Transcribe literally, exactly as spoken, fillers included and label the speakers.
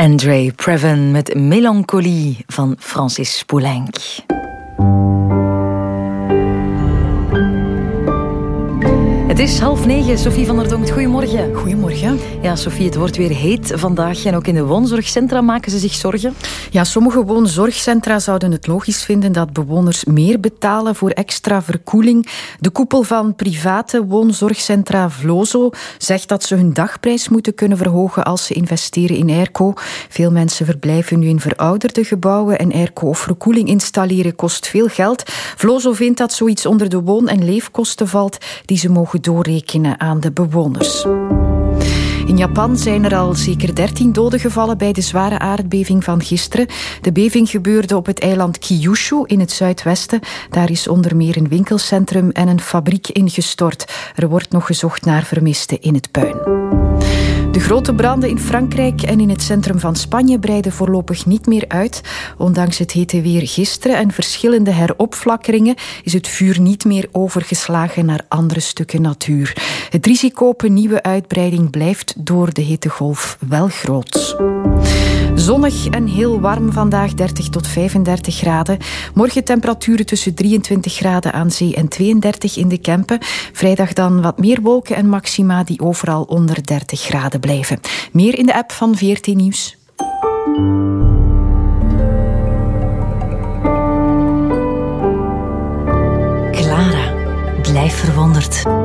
Speaker 1: Andre Previn met Melancholie van Francis Poulenc. Het is half negen, Sophie van der Donk. Goedemorgen.
Speaker 2: Goedemorgen.
Speaker 1: Ja, Sophie, het wordt weer heet vandaag en ook in de woonzorgcentra maken ze zich zorgen.
Speaker 2: Ja, sommige woonzorgcentra zouden het logisch vinden dat bewoners meer betalen voor extra verkoeling. De koepel van private woonzorgcentra Vlozo zegt dat ze hun dagprijs moeten kunnen verhogen als ze investeren in airco. Veel mensen verblijven nu in verouderde gebouwen en airco of verkoeling installeren kost veel geld. Vlozo vindt dat zoiets onder de woon- en leefkosten valt die ze mogen doorrekenen aan de bewoners. In Japan zijn er al zeker dertien doden gevallen bij de zware aardbeving van gisteren. De beving gebeurde op het eiland Kyushu in het zuidwesten. Daar is onder meer een winkelcentrum en een fabriek ingestort. Er wordt nog gezocht naar vermisten in het puin. De grote branden in Frankrijk en in het centrum van Spanje breiden voorlopig niet meer uit. Ondanks het hete weer gisteren en verschillende heropflakkeringen is het vuur niet meer overgeslagen naar andere stukken natuur. Het risico op een nieuwe uitbreiding blijft door de hittegolf wel groot. Zonnig en heel warm vandaag, dertig tot vijfendertig graden. Morgen temperaturen tussen drieëntwintig graden aan zee en tweeëndertig in de Kempen. Vrijdag dan wat meer wolken en maxima die overal onder dertig graden blijven. Meer in de app van V R T Nieuws.
Speaker 1: Clara, blijf verwonderd.